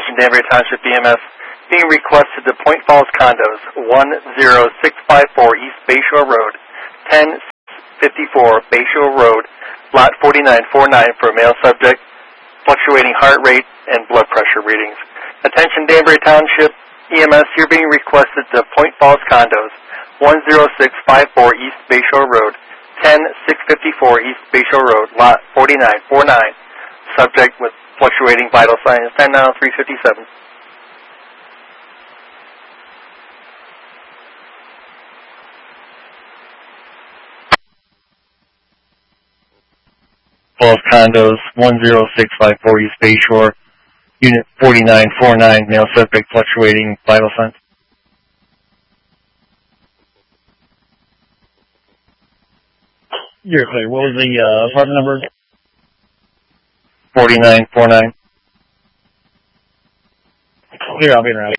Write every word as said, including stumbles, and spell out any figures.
Attention Danbury Township E M S. Being requested to Point Falls Condos, one zero six five four East Bayshore Road, ten fifty-four Bayshore Road, Lot forty-nine forty-nine for a male subject, fluctuating heart rate and blood pressure readings. Attention Danbury Township E M S, you're being requested to Point Falls Condos, one zero six five four East Bayshore Road, ten six fifty-four East Bayshore Road, Lot forty-nine forty-nine, subject with fluctuating vital signs, ten now three fifty-seven. Falls Condos, one zero six five four East Bayshore, Unit forty-nine forty-nine, male subject, fluctuating vital signs. You're clear. What was the uh, apartment number? forty-nine forty-nine. Clear, I'll be around.